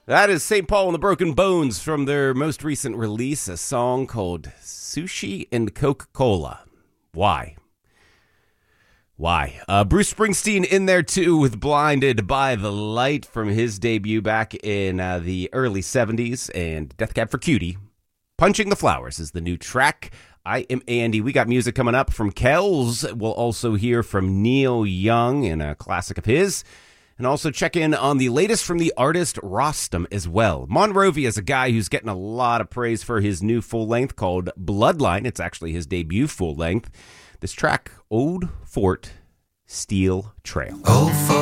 That is St. Paul and the Broken Bones from their most recent release, a song called Sushi and Coca-Cola. Why? Bruce Springsteen in there too with Blinded by the Light from his debut back in the early 70s, and Death Cab for Cutie. Punching the Flowers is the new track. I am Andy. We got music coming up from Kells. We'll also hear from Neil Young in a classic of his. And also check in on the latest from the artist Rostam as well. Monrovia is a guy who's getting a lot of praise for his new full-length called Bloodline. It's actually his debut full-length. This track, Old Fort Steel Trail.